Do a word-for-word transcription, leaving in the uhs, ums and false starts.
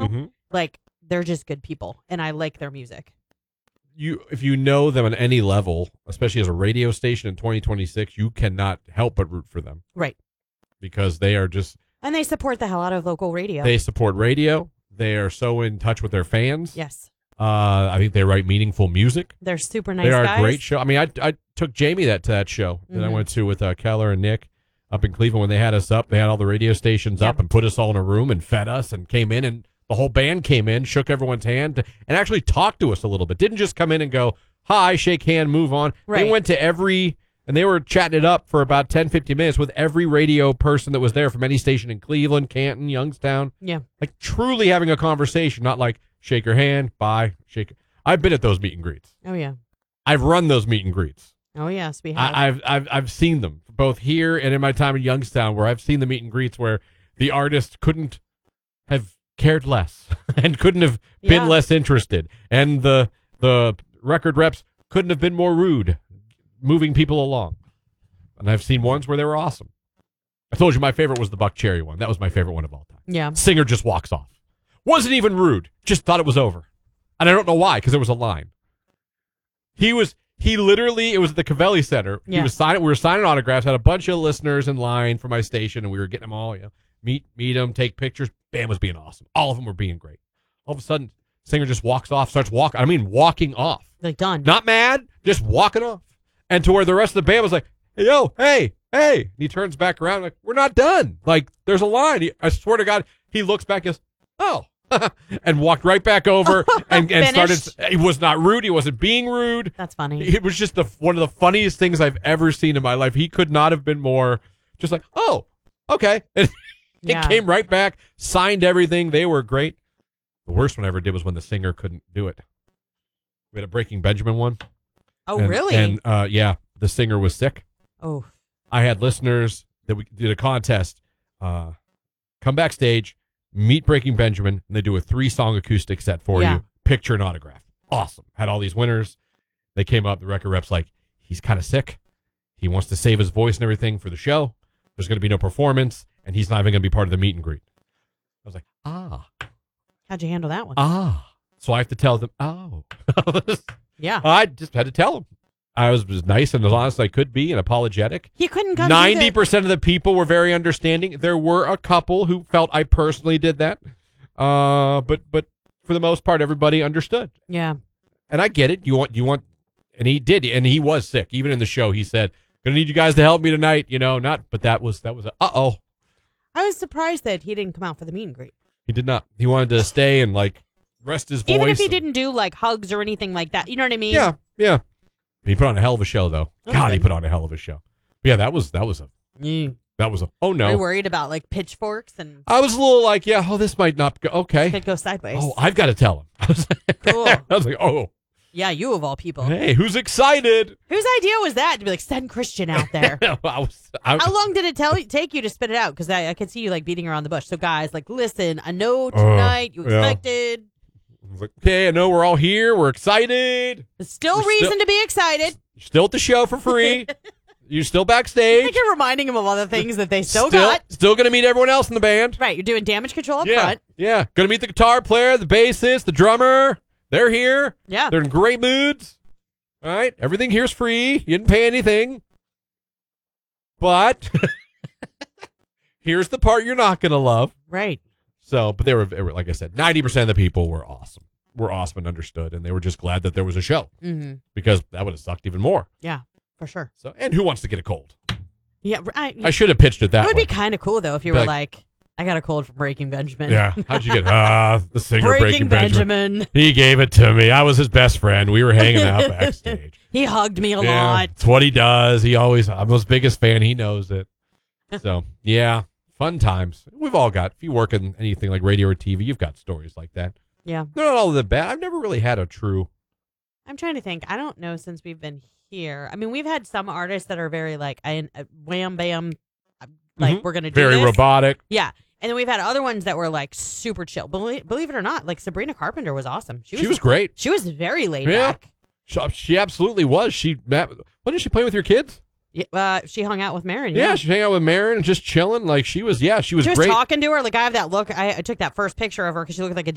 Mm-hmm. Like, they're just good people, and I like their music. You, if you know them on any level, especially as a radio station in twenty twenty-six, you cannot help but root for them. Right. Because they are just... And they support the hell out of local radio. They support radio. They are so in touch with their fans. Yes. Uh, I think they write meaningful music. They're super nice They are guys. a great show. I mean, I, I took Jamie that to that show that mm-hmm. I went to with uh, Keller and Nick up in Cleveland when they had us up. They had all the radio stations yep. up and put us all in a room and fed us and came in, and the whole band came in, shook everyone's hand, and actually talked to us a little bit. Didn't just come in and go, hi, shake hand, move on. Right. They went to every... And they were chatting it up for about ten, fifteen minutes with every radio person that was there from any station in Cleveland, Canton, Youngstown. Yeah. Like truly having a conversation, not like shake your hand, bye, shake. I've been at those meet and greets. Oh, yeah. I've run those meet and greets. Oh, yes, we have. I, I've, I've, I've seen them both here and in my time in Youngstown, where I've seen the meet and greets where the artist couldn't have cared less and couldn't have been yeah. less interested. And the the record reps couldn't have been more rude, moving people along. And I've seen ones where they were awesome. I told you my favorite was the Buck Cherry one. That was my favorite one of all time. Yeah. Singer just walks off. Wasn't even rude. Just thought it was over. And I don't know why, because there was a line. He was, he literally, it was at the Cavelli Center. Yeah. He was signing, we were signing autographs, had a bunch of listeners in line for my station, and we were getting them all, you know, meet, meet them, take pictures. Bam was being awesome. All of them were being great. All of a sudden, Singer just walks off, starts walking. I mean, walking off. Like, done. Not mad, just walking off. And to where the rest of the band was like, hey, yo, hey, hey. And he turns back around like, we're not done. Like, there's a line. He, I swear to God, he looks back and goes, oh. and walked right back over and, and started. He was not rude. He wasn't being rude. That's funny. It was just the one of the funniest things I've ever seen in my life. He could not have been more just like, oh, okay. And he yeah. came right back, signed everything. They were great. The worst one I ever did was when the singer couldn't do it. We had a Breaking Benjamin one. Oh, and, really? And uh, yeah, the singer was sick. Oh. I had listeners that we did a contest. Uh, come backstage, meet Breaking Benjamin, and they do a three-song acoustic set for yeah. you. Picture and autograph. Awesome. Had all these winners. They came up. The record rep's like, he's kind of sick. He wants to save his voice and everything for the show. There's going to be no performance, and he's not even going to be part of the meet and greet. I was like, ah. How'd you handle that one? Ah. So I have to tell them, oh. yeah. I just had to tell them. I was as nice and as honest as I could be and apologetic. He couldn't come. ninety percent of the people were very understanding. There were a couple who felt I personally did that. Uh, but but for the most part, everybody understood. Yeah. And I get it. You want, you want, and he did. And he was sick. Even in the show, he said, going to need you guys to help me tonight. You know, not, but that was, that was, a, uh-oh. I was surprised that he didn't come out for the meet and greet. He did not. He wanted to stay and like rest his voice. Even if he and, didn't do like hugs or anything like that. You know what I mean? Yeah. Yeah. He put on a hell of a show, though. That's God, good. he put on a hell of a show. But yeah, that was that was a mm. that was a. Oh no, Are you worried about like pitchforks and? I was a little like, yeah, oh, this might not go. Okay, could go sideways. Oh, I've got to tell him. I was, cool. I was like, oh, yeah, you of all people. Hey, who's excited? Whose idea was that to be like send Christian out there? I was, I was, How long did it tell take you to spit it out? Because I, I could see you like beating around the bush. So guys, like, listen, I know Uh, tonight you yeah. expected. I was like, okay, I know we're all here. We're excited. There's still We're reason still- to be excited. You're still at the show for free. You're still I backstage. think you're reminding them of all the things that they still, still, got. Still going to meet everyone else in the band. Right, you're doing damage control up yeah, front. yeah. Going to meet the guitar player, the bassist, the drummer. They're here. Yeah. They're in great moods. All right. Everything here's free. You didn't pay anything. But here's the part you're not going to love. Right. So, but they were, they were, like I said, ninety percent of the people were awesome. Were awesome and understood. And they were just glad that there was a show. Mm-hmm. Because that would have sucked even more. Yeah, for sure. So, and who wants to get a cold? Yeah, I, I should have pitched it that It would way. be kind of cool, though, if you Be were like- like, I got a cold from Breaking Benjamin. Yeah. How'd you get Ah, the singer Breaking, Breaking, Benjamin. Benjamin. He gave it to me. I was his best friend. We were hanging out backstage. He hugged me a Yeah, lot. it's what he does. He always, I'm his biggest fan. He knows it. So, yeah, fun times. We've all got, if you work in anything like radio or T V, you've got stories like that. Yeah. They're not all that bad. I've never really had a true. I'm trying to think. I don't know since we've been here. I mean, we've had some artists that are very like, I, uh, wham, bam, uh, like, Mhm. we're going to do Very this. robotic. Yeah. And then we've had other ones that were like super chill. Believe, believe it or not, like Sabrina Carpenter was awesome. She was great. She was very laid Yeah. back. She, she absolutely was. She, Matt, what did she play with your kids? Yeah, uh, she hung out with Marin. Yeah, Yeah. she hang out with Marin and just chilling. Like she was, yeah, she was She was great. talking to her. Like I have that look. I, I took that first picture of her because she looked like a